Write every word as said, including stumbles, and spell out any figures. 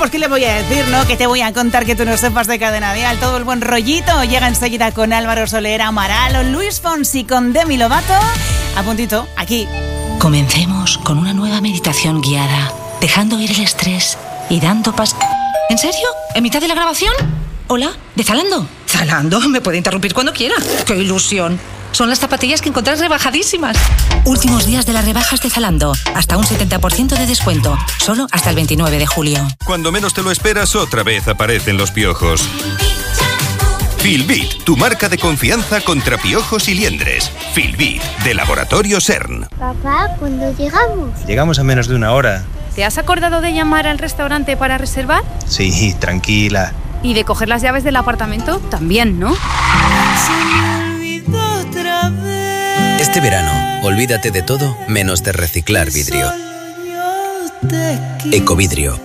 pues ¿qué le voy a decir, no? Que te voy a contar que tú no sepas de Cadena Dial. Todo el buen rollito llega enseguida con Álvaro Soler, Amaral o Luis Fonsi con Demi Lovato. A puntito, aquí. Comencemos con una nueva meditación guiada, dejando ir el estrés y dando pas... ¿En serio? ¿En mitad de la grabación? Hola, ¿de Zalando? Zalando, me puede interrumpir cuando quiera. ¡Qué ilusión! Son las zapatillas que encontrás rebajadísimas. Últimos días de las rebajas de Zalando. Hasta un setenta por ciento de descuento. Solo hasta el veintinueve de julio. Cuando menos te lo esperas, otra vez aparecen los piojos. Filbit, tu marca de confianza contra piojos y liendres. Filbit, de Laboratorio CERN. Papá, ¿cuándo llegamos? Llegamos a menos de una hora. ¿Te has acordado de llamar al restaurante para reservar? Sí, tranquila. ¿Y de coger las llaves del apartamento? También, ¿no? Este verano, olvídate de todo menos de reciclar vidrio. Ecovidrio,